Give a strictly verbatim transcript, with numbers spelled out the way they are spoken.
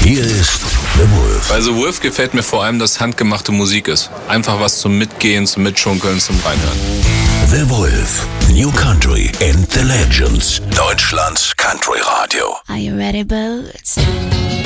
Hier ist The Wolf. Bei The Wolf gefällt mir vor allem, dass handgemachte Musik ist. Einfach was zum Mitgehen, zum Mitschunkeln, zum Reinhören. The Wolf. New Country and the Legends. Deutschlands Country Radio. Are you ready, Boots?